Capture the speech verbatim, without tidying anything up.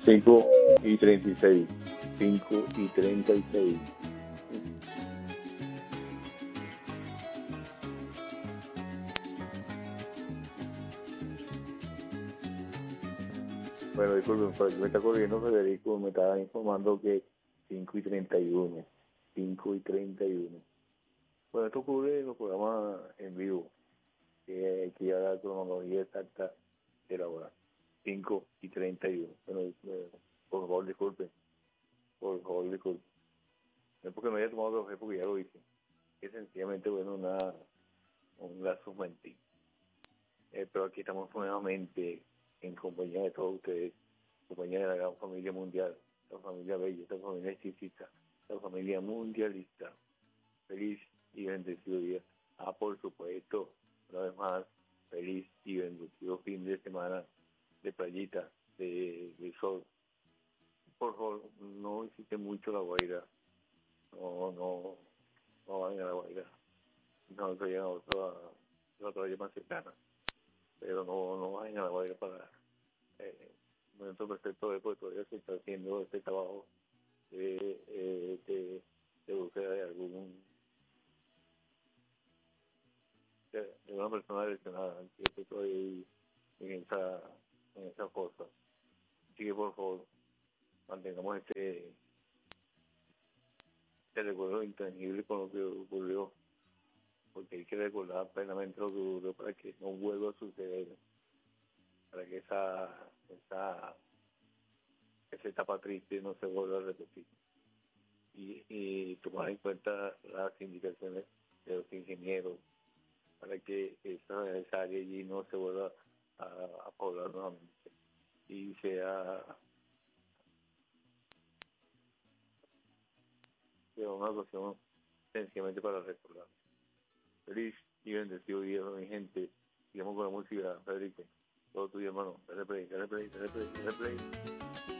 cinco y treinta y seis. cinco y treinta y seis. Bueno, disculpen, pero me está corriendo Federico, me estaba informando que cinco y treinta y uno. cinco y treinta y uno. Bueno, esto ocurre en los programas en vivo, que hay que llevar la cronología exacta de la hora. cinco y treinta y uno. Bueno, eh, por favor, disculpen. Por favor, disculpen. No es porque me haya tomado café, porque ya lo hice. Es sencillamente, bueno, una, un lazo mentir. Eh, pero aquí estamos nuevamente en compañía de todos ustedes, compañía de la gran familia mundial, la familia bella, la familia chiquita, la familia mundialista. Feliz y bendecido día. Ah, por supuesto, una vez más, feliz y bendecido fin de semana de playita, de, de sol. Por favor, no visite mucho La Guaira. No, no, no vayan a La Guaira. No, vayan a otra, otra playa más cercana. Pero no, no vayan a La Guaira para eh, un momento perfecto de, porque todavía se está haciendo este trabajo de, eh, de, de búsqueda de algún de, de una persona lesionada. Yo estoy en esa, en esa cosa. Así que por favor, mantengamos este, este recuerdo intangible con lo que ocurrió, porque hay que recordar plenamente lo que ocurrió para que no vuelva a suceder, para que esa, esa, esa etapa triste no se vuelva a repetir. Y, y tomar en cuenta las indicaciones de los ingenieros para que esa, esa área allí no se vuelva a, a poblar nuevamente y sea, sea una ocasión sencillamente para recordar. Feliz y bendecido día, mi gente. Sigamos con la música, Federico. Todo tuyo, hermano. Dale play, dale play, dale play, dale play.